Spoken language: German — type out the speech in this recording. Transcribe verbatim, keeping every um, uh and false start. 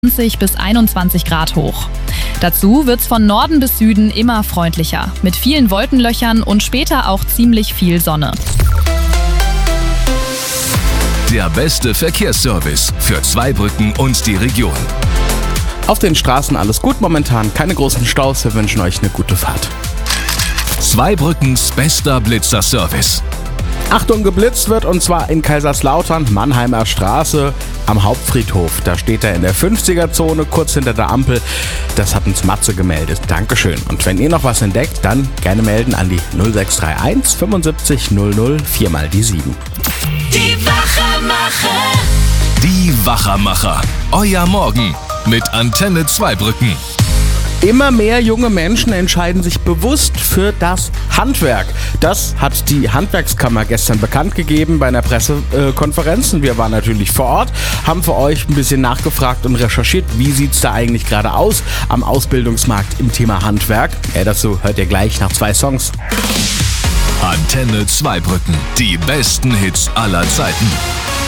zwanzig bis einundzwanzig Grad hoch. Dazu wird's von Norden bis Süden immer freundlicher, mit vielen Wolkenlöchern und später auch ziemlich viel Sonne. Der beste Verkehrsservice für Zweibrücken und die Region. Auf den Straßen alles gut momentan, keine großen Staus, wir wünschen euch eine gute Fahrt. Zweibrückens bester Blitzerservice. Achtung, geblitzt wird und zwar in Kaiserslautern, Mannheimer Straße am Hauptfriedhof. Da steht er in der fünfziger-Zone, kurz hinter der Ampel. Das hat uns Matze gemeldet. Dankeschön. Und wenn ihr noch was entdeckt, dann gerne melden an die null sechs drei eins fünfundsiebzig null null vier mal die sieben. Die Wachermacher. Die Wachermacher. Euer Morgen mit Antenne Zweibrücken. Immer mehr junge Menschen entscheiden sich bewusst für das Handwerk. Das hat die Handwerkskammer gestern bekannt gegeben bei einer Pressekonferenz. Wir waren natürlich vor Ort, haben für euch ein bisschen nachgefragt und recherchiert, wie sieht es da eigentlich gerade aus am Ausbildungsmarkt im Thema Handwerk. Ja, dazu hört ihr gleich nach zwei Songs. Antenne Zweibrücken. Die besten Hits aller Zeiten.